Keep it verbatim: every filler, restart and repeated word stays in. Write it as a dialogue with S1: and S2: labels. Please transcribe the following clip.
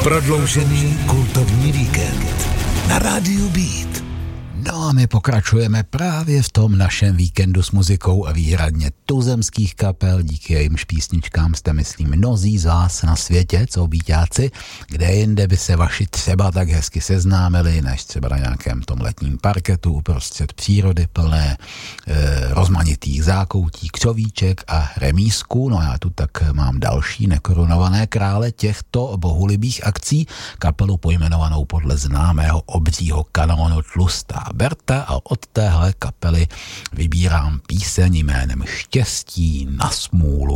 S1: Prodloužený kultovní víkend na rádiu Beat.
S2: No a my pokračujeme právě v tom našem víkendu s muzikou a výhradně tuzemských kapel, díky jejímž písničkám jste, myslím, mnozí z vás na světě, co býťáci, kde jinde by se vaši třeba tak hezky seznámili, než třeba na nějakém tom letním parketu uprostřed přírody plné e, rozmanitých zákoutí, křovíček a remísků. No já tu tak mám další nekorunované krále těchto bohulibých akcí, kapelu pojmenovanou podle známého obřího kanónu Tlustá Berta, a od téhle kapely vybírám píseň jménem Štěstí na smůlu.